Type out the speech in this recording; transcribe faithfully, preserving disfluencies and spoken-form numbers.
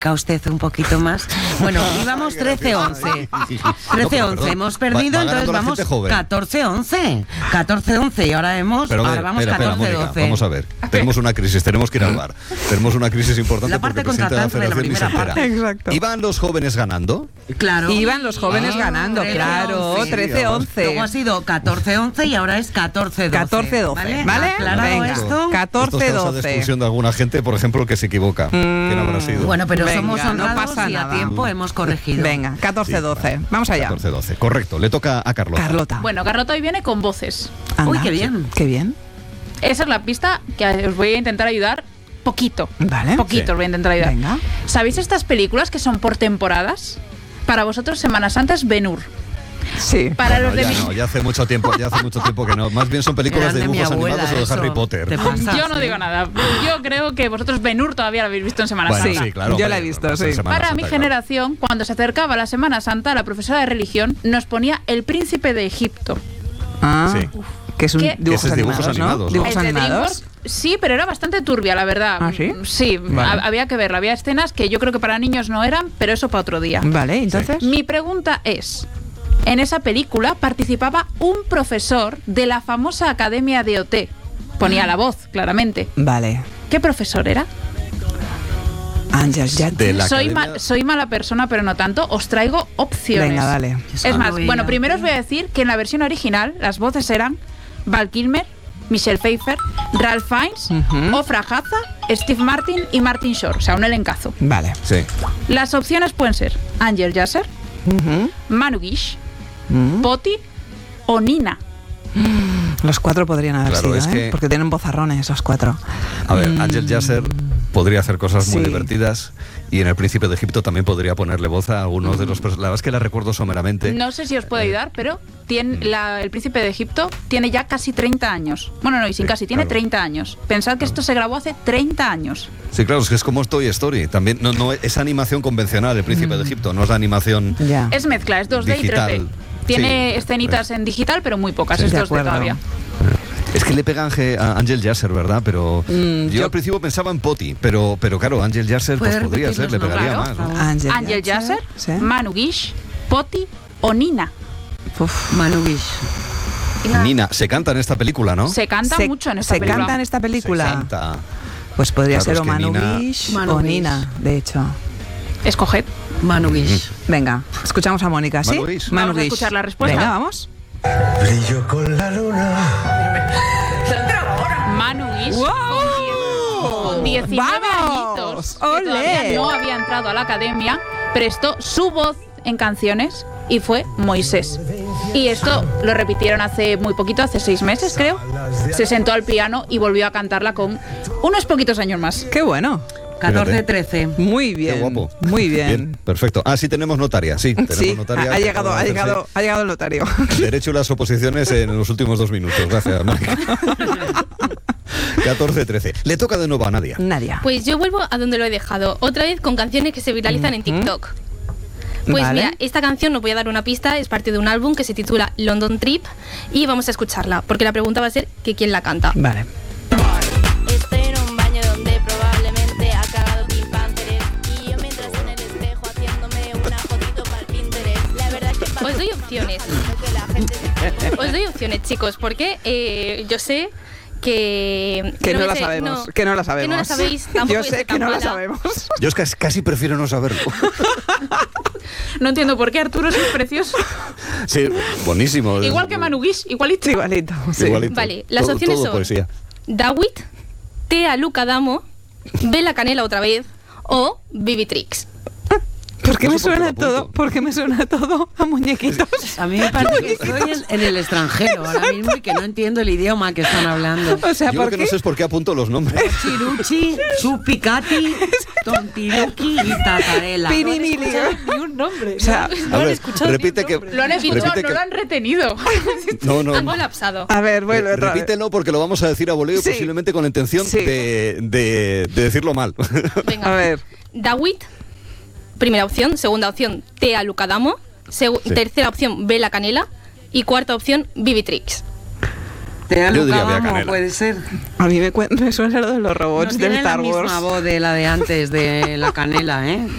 usted un poquito más. Bueno, íbamos trece once. trece once, no, hemos perdido, va, va entonces vamos catorce once. catorce once y ahora hemos pero, ahora vamos espera, espera, catorce doce. Mónica, vamos a ver. Tenemos una crisis, tenemos que ir al bar. Tenemos una crisis importante la parte porque el presidente de la Federación ni se entera. Exacto. ¿Iban los jóvenes ganando? Claro. Iban los jóvenes ah, ganando, claro. trece once. Luego ha sido catorce once y ahora es catorce doce. catorce doce. ¿Vale? ¿Vale? Claro, venga. Esto. catorce doce. Esto es expulsión de alguna gente, por ejemplo, que se equivoca. Mm, ¿Quién habrá sido? Bueno, pero venga, somos honrados no pasa y nada. a tiempo hemos corregido. Venga, catorce doce. Sí, vamos allá. catorce doce, correcto. Le toca a Carlota. Carlota. Bueno, Carlota hoy viene con voces. Anda. Uy, qué bien. Qué bien. Esa es la pista que os voy a intentar ayudar poquito. Vale. Poquito sí. os voy a intentar ayudar. Venga. ¿Sabéis estas películas que son por temporadas? Para vosotros Semana Santa es Ben-Hur. Sí. Para bueno, los de ya mi... no, ya hace mucho tiempo, ya hace mucho tiempo que no. Más bien son películas de dibujos abuela, animados o de Harry Potter. Pasa, yo no sí. digo nada. Yo creo que vosotros Ben-Hur todavía lo habéis visto en Semana bueno, Santa. Sí, claro. Yo la he visto, sí. Para Santa, mi claro. generación, cuando se acercaba la Semana Santa, la profesora de religión nos ponía El Príncipe de Egipto. Ah, sí. Que es un ¿Qué? dibujos, es animados, dibujos animados, ¿no? ¿no? Dibujos El de animados. DreamWorks, sí, pero era bastante turbia, la verdad. ¿Ah, sí? Sí, vale. había que verla. Había escenas que yo creo que para niños no eran, pero eso para otro día. Vale, entonces. Sí. Mi pregunta es, en esa película participaba un profesor de la famosa Academia de O T. Ponía la voz, claramente. Vale. ¿Qué profesor era? Ángel Yates. Soy, ma soy mala persona, pero no tanto. Os traigo opciones. Venga, dale. Es más, bueno, primero os voy a decir que en la versión original las voces eran Val Kilmer, Michelle Pfeiffer, Ralph Fiennes, uh-huh. Ofra Haza, Steve Martin y Martin Short. O sea, un elencazo. Vale. Sí. Las opciones pueden ser Ángel Yasser, uh-huh. Manu Guix, uh-huh. Poti o Nina. Los cuatro podrían haber claro, sido, es ¿eh? que... porque tienen vozarrones esos cuatro. A ver, Ángel Yasser podría hacer cosas muy sí. divertidas y en El Príncipe de Egipto también podría ponerle voz a algunos de los personajes. La verdad es que la recuerdo someramente. No sé si os puedo ayudar, pero tiene la, El Príncipe de Egipto tiene ya casi treinta años. Bueno, no, y sin sí, casi, tiene claro. treinta años. Pensad que claro. esto se grabó hace treinta años. Sí, claro, es que es como Toy Story. También no, no es animación convencional, El Príncipe mm. de Egipto, no es la animación yeah. Es mezcla, es dos D digital. y tres D. Tiene sí, escenitas pues. en digital, pero muy pocas, sí, es dos D todavía. Es que le pega a Ángel Yasser, ¿verdad? Pero mm, yo, yo al principio pensaba en Poti, pero, pero claro, Ángel Yasser pues podría ser, le pegaría claro. más, ¿no? Ángel Yasser, ¿sí? Manu Guix, Poti o Nina. Uf, Manu Guix. Nina, se canta en esta película, ¿no? Se canta se, mucho en esta se película. Se canta en esta película. Se canta. Pues podría claro, ser es o Manu Guix o Guix. Nina, de hecho. Escoged. Manu Guix. Venga, escuchamos a Mónica, ¿sí? Manu Guix. Manu Guix. Vamos a escuchar la respuesta. Venga, vamos. Brillo con la luna. Manu Guix. ¡Wow! Con diecinueve añitos. Que todavía no había entrado a la academia, prestó su voz en canciones y fue Moisés. Y esto lo repitieron hace muy poquito, hace seis meses creo. Se sentó al piano y volvió a cantarla con unos poquitos años más. ¡Qué bueno! catorce trece. Muy bien. Qué guapo. Muy bien. bien. Perfecto. Ah, sí tenemos notaria. Sí, tenemos sí, notaria. Ha llegado, ha llegado, ha llegado el notario. El derecho y las oposiciones en los últimos dos minutos. Gracias, Mónica. catorce trece. Le toca de nuevo a Nadia. Nadia. Pues yo vuelvo a donde lo he dejado. Otra vez con canciones que se viralizan en TikTok. Pues vale. mira, esta canción, os voy a dar una pista, es parte de un álbum que se titula London Trip y vamos a escucharla, porque la pregunta va a ser que quién la canta. Vale. Estoy en un baño donde probablemente ha cagado Pink Panther y yo mientras en el espejo haciéndome una fotito para el Pinterest. La verdad es que os doy opciones. Os doy opciones, chicos, porque eh, yo sé que... Que no, no la sé, sabemos, no, que no la sabemos. Que no la sabéis, tampoco yo sé que no mala. la sabemos. Yo es que casi prefiero no saberlo. No entiendo por qué Arturo es precioso. Sí, buenísimo. Igual que Manu Guix, igualito. Igualito, sí. Igualito. Vale, las todo, opciones todo son poesía. Dawit, Tea Luca Damo, Bella Canela otra vez o Vivitrix. ¿Por qué No me sé por qué suena lo apunto. todo? ¿Por qué me suena todo a muñequitos? A mí me parece que estoy en, en el extranjero ahora mismo y que no entiendo el idioma que están hablando. O sea, Yo ¿por lo que qué? no sé es por qué apunto los nombres. Chiruchi, Chupicati, Tontiruki y Tatarela. Pinimili. Ni un nombre. O sea, A ver, repite que... Lo han escuchado, repite no que- lo han retenido. No, no. Han colapsado. a ver, bueno, Re- otra vez. Repítelo porque lo vamos a decir a voleo, Sí. posiblemente con la intención Sí. de, de, de decirlo mal. Venga. A ver. Dawit, primera opción. Segunda opción, Tea Luca Damo. Segu- Sí. Tercera opción, Bella Canela. Y cuarta opción, Vivitrix. Tea Yo Luca diría Bea Damo, Canela. puede ser. A mí me, cuen- me suena lo de los robots No del tiene Star la Wars. misma voz de la de antes de la canela, ¿eh?